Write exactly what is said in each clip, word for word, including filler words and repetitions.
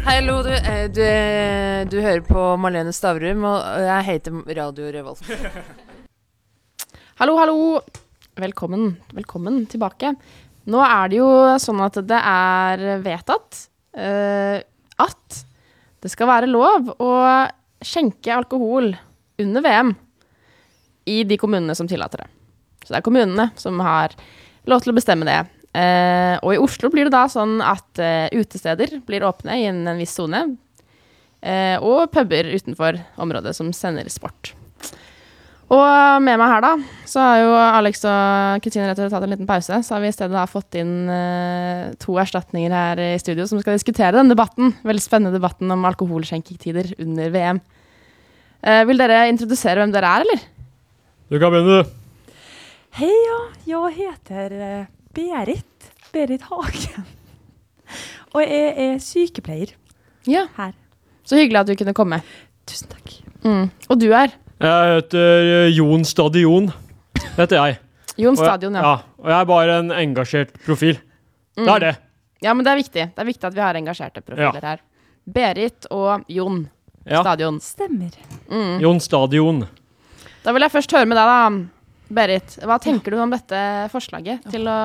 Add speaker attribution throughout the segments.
Speaker 1: Hallo, du, eh, du, eh, du hører på Marlene Stavrum, og jeg heter Radio Revolt.
Speaker 2: Hallo, hallo. Velkommen, velkommen tilbake. Nå er det jo sånn at det er vedtatt uh, at det skal være lov å skjenke alkohol under V M i de kommunene som tillater det. Så det er kommunene som har lov til å bestemme det. Uh, og i Oslo blir det da sånn at uh, utesteder blir åpne i en, en viss zone, uh, og puber utenfor området som sender sport. Og med meg her da, så har jo Alex og Kristine rett og slett tatt en liten pause, så har vi i stedet da fått inn uh, to erstatninger her i studio som skal diskutere den debatten, veldig spennende debatten om alkoholskjenketider under V M. Uh, vil dere introdusere hvem dere er, eller?
Speaker 3: Du kan begynne, du.
Speaker 4: Hej, ja. Jeg heter uh, Berit, Berit Hagen, og jeg er sykepleier
Speaker 2: ja.
Speaker 4: Her.
Speaker 2: Så hyggelig at du kunne komme.
Speaker 4: Tusen takk.
Speaker 2: Mm. Og du er?
Speaker 3: Jeg heter Jon Stadion, heter jeg.
Speaker 2: Jon Stadion, ja.
Speaker 3: ja. Og jeg er bare en engasjert profil. Mm. Det er det.
Speaker 2: Ja, men det er viktig. Det er viktig at vi har engasjerte profiler ja. her. Berit og Jon ja. Stadion.
Speaker 4: Stemmer.
Speaker 2: Mm.
Speaker 3: Jon Stadion.
Speaker 2: Da vil jeg først høre med deg da, Berit. Hva tenker du om dette forslaget til å...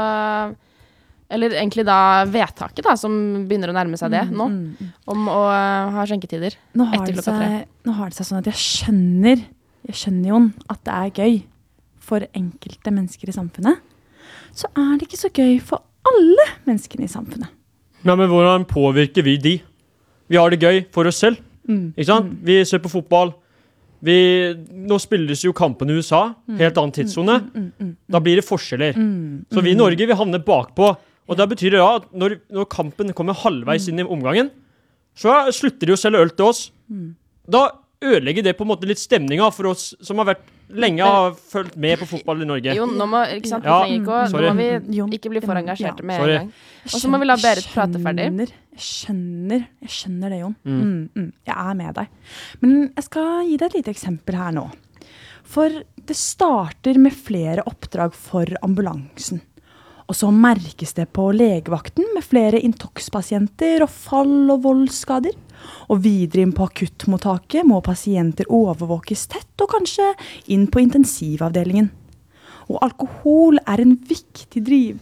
Speaker 2: Eller egentlig da vedtaket da, som begynner å nærme seg det nå, om å ha skjenketider etter klokka tre.
Speaker 4: Nå har det seg sånn at jeg skjønner, jeg skjønner jo at det er gøy for enkelte mennesker i samfunnet. Så er det ikke så gøy for alle menneskene i samfunnet.
Speaker 3: Nei, men hvordan påvirker vi de? Vi har det gøy for oss selv, mm. ikke sant? Mm. Vi ser på fotball. Vi, nå spilles jo kampen i U S A, helt annen tidszone. Mm, mm, mm, mm. Da blir det forskjeller. Mm, så vi i Norge, vi havner bakpå. Og det betyr det da at når, når kampen kommer halvveis inn i omgangen, så slutter de å selge øl til oss. Mm. Da ødelegger det på en måte litt stemningen for oss som har vært lenge har følt med på fotball i Norge.
Speaker 2: Jo, nå må, ikke sant, ja, vi ikke, nå må vi ikke bli for engasjerte med en gang. Og så må vi la Berit prate ferdig.
Speaker 4: Jeg skjønner, jeg skjønner det, Jon. Mm. Mm, mm, jeg er med deg. Men jeg skal gi deg et lite eksempel her nå. For det starter med flere oppdrag for ambulansen. Og så merkes det på legevakten med flere intox-pasienter og fall- og voldsskader. Og videre inn på akuttmottaket må pasienter overvåkes tett og kanskje inn på intensivavdelingen. Og alkohol er en viktig driv.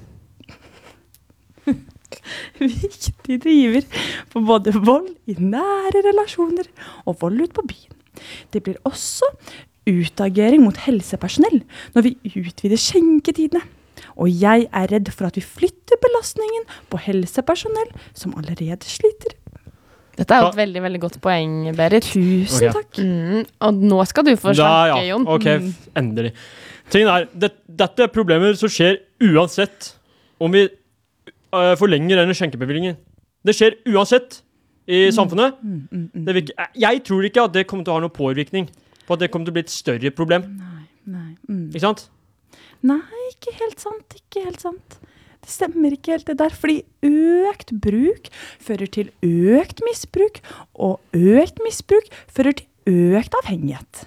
Speaker 4: viktig driver for både vold i nære relasjoner og vold ut på byen. Det blir også utagering mot helsepersonell når vi utvider skjenketidene. Og jeg er redd for at vi flytter belastningen på helsepersonell som allerede sliter.
Speaker 2: Dette er jo et veldig, veldig godt poeng, Berit.
Speaker 4: Tusen
Speaker 3: okay.
Speaker 4: takk.
Speaker 2: Mm, og nå skal du få snakke, ja. Jon.
Speaker 3: Ok, endelig. Tingen er, det, dette er problemer som skjer uansett om vi uh, forlenger denne skjenkebevillingen. Det skjer uansett i mm. samfunnet. Mm, mm, mm. Det vil, jeg tror ikke at det kommer til å ha noen påvirkning på at det kommer til å bli et større problem.
Speaker 4: Nei, nei. Mm.
Speaker 3: Ikke sant?
Speaker 4: Nei, ikke helt sant, ikke helt sant. Det stemmer ikke helt det der, fordi økt bruk fører til økt misbruk, og økt misbruk fører til økt avhengighet.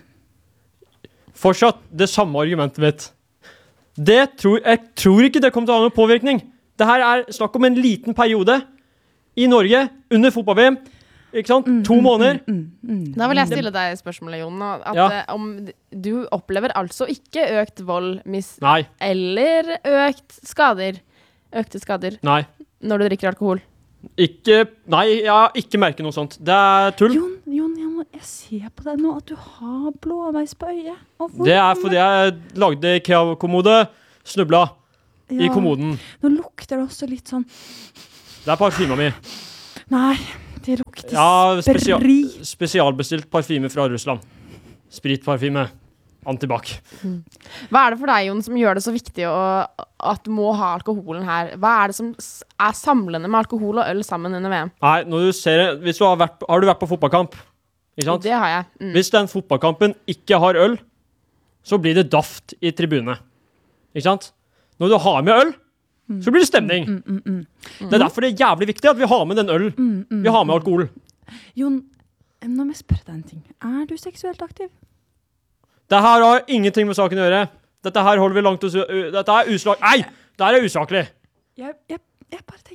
Speaker 3: Fortsatt det samme argumentet mitt. Det tror, jeg tror ikke det kommer til å ha noen påvirkning. Dette er snakk om en liten periode i Norge under fotball-V M. Ikke sant? Mm, to måneder.
Speaker 2: Mm, mm, mm. Da vil jeg stille deg spørsmålet, Jon. At ja. om du opplever altså ikke økt vold mis-
Speaker 3: Nei.
Speaker 2: eller økt skader, økte skader
Speaker 3: Nei.
Speaker 2: når du drikker alkohol?
Speaker 3: Ikke, nei, jeg har ikke merket noe sånt. Det er tull.
Speaker 4: Jon, Jon jeg, må, jeg ser på deg nå at du har blåveis på øyet.
Speaker 3: Det er fordi jeg lagde IKEA-kommode, snubla ja. i kommoden.
Speaker 4: Nå lukter det også litt sånn...
Speaker 3: Det er parfyma mi.
Speaker 4: Nei... Det lukter
Speaker 3: ja, spesial, spesialbestilt parfyme fra Russland. Spritparfyme. Antibac.
Speaker 2: Mm. Hva er det for deg, Jon, som gjør det så viktig å, at du må ha alkoholen her? Hva er det som er samlende med alkohol og øl sammen under V M?
Speaker 3: Nei, når du ser det, hvis du har, vært, har du vært på fotballkamp? Ikke sant?
Speaker 2: Det har jeg. Mm.
Speaker 3: Hvis den fotballkampen ikke har øl, så blir det daft i tribune. Ikke sant? Når du har med øl, så blir det stemning. Mm, mm, mm, mm. Det er derfor det er jævlig viktig at vi har med den øl. Mm, mm, vi har med alkohol.
Speaker 4: Jon, nå må jeg spørre deg en ting. Er du seksuelt aktiv?
Speaker 3: Det her har ingenting med saken å gjøre. Dette her holder vi langt å... Dette er uslag... Nei! Det her er usaklig.
Speaker 4: Jeg, jeg, jeg bare tenker...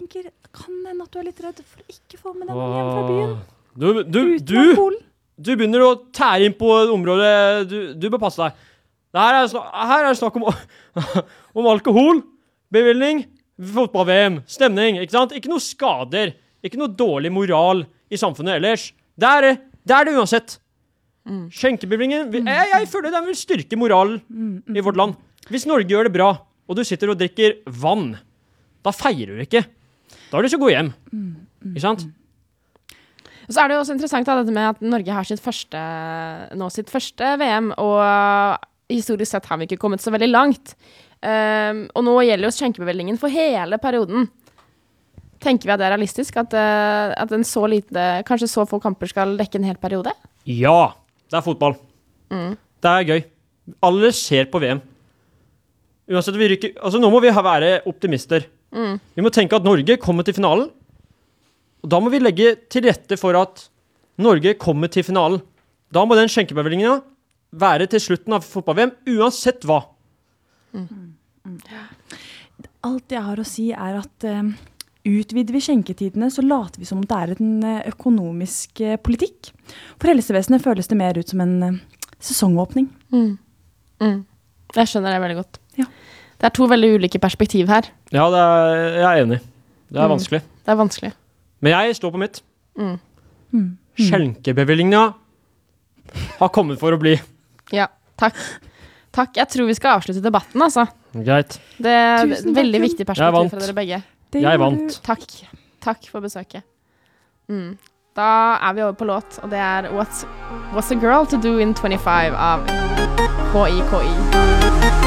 Speaker 4: kan hende at du er litt redd for å ikke få med deg noen hjem fra byen.
Speaker 3: Du, du,
Speaker 4: Uten
Speaker 3: du,
Speaker 4: alkohol.
Speaker 3: du begynner å tære inn på et område. Du, du bør passe deg. Det her er, snak, her er snakk om, om alkohol, bevilgning, fotball-V M, stemning, ikke sant? Ikke noe skader, ikke noe dårlig moral i samfunnet ellers. Det er det, er det uansett. Mm. Skjenkebevilgningen, jeg, jeg føler den vil styrke moralen mm, mm, i vårt land. Hvis Norge gjør det bra, og du sitter og drikker vann, da feirer du ikke. Da har du ikke gå hjem. Mm, mm, ikke sant?
Speaker 2: Og så er det jo også interessant da, dette med at Norge har sitt første, nå sitt første V M, og historisk sett har vi ikke kommet så veldig langt. Um, og nå gjelder jo skjenkebevilgningen for hele perioden. Tenker vi at det er realistisk, at, uh, at en så lite, kanskje så få kamper skal dekke en hel periode?
Speaker 3: Ja, det er fotball. Mm. Det er gøy. Alle ser på V M. Uansett, vi rykker, altså nå må vi være optimister. Mm. Vi må tenke at Norge kommer til finalen, og da må vi legge til rette for at Norge kommer til finalen. Da må den skjenkebevilgningen være til slutten av fotball-V M, uansett hva.
Speaker 4: Mm. Mm. Alt jeg har å si er at uh, utvider vi skjenketidene, så later vi som om det er en uh, økonomisk uh, politikk. For helsevesenet føles det mer ut som en uh, sesongåpning.
Speaker 2: Mm. Mm. Jeg skjønner det veldig godt.
Speaker 4: Ja.
Speaker 2: Det er to veldig ulike perspektiv her.
Speaker 3: Ja, det er, jeg er enig. Det er mm. vanskelig.
Speaker 2: Det er vanskelig.
Speaker 3: Men jeg står på mitt.
Speaker 2: Mm.
Speaker 3: Mm. Skjenkebevilgningen har kommet for å bli.
Speaker 2: Ja, takk. Takk, jeg tror vi skal avslutte debatten, altså.
Speaker 3: Greit.
Speaker 2: Det er et veldig viktig perspektiv fra dere begge.
Speaker 3: Det jeg vant.
Speaker 2: Takk. Takk for besøket. Mm. Da er vi over på låt, og det er What's, What's a Girl to Do in twenty-five av K I K I.